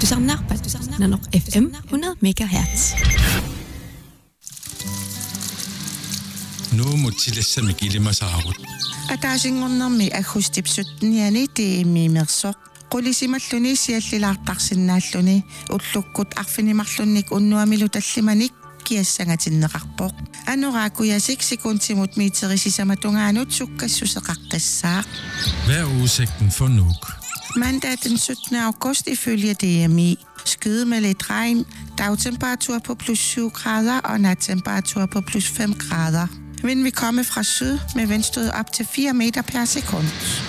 Tusarnaarpat Nanok FM 100 MHz. Nu mutilassami kilimasaarut. Ataasinngornermi agustipsutniani tiimmiimersoq qulisimalluni siallilaartarsinnaalluni ullukkut arfinimarlunnik unnuamilu tallimanik kiassangatinneqarpoq anoraakuiasik sekuntimut miiterisisamatungaanuut sukkassuseqaqqissaaq. Hvad er udsigten for Nuuk? Mandag den 17. august ifølge DMI. Skyde med lidt regn, dagtemperatur på plus 7 grader og nattemperatur på plus 5 grader. Vind vil komme fra syd med vindstød op til 4 meter per sekund.